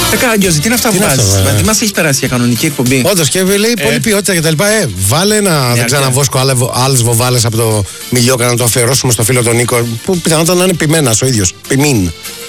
Καραγκιόζη, τι είναι αυτά που βάζεις? Τι μας έχει περάσει για κανονική εκπομπή? Όντως, και λέει πολύ ποιότητα και τα λοιπά. Βάλε ένα, δεν ξαναβόσκω άλλες βοβάλες από το Μιλιόκα να το αφιερώσουμε στο φίλο τον Νίκο, που πιθανότατα να είναι ποιμένας ο ίδιος. Ποιμήν.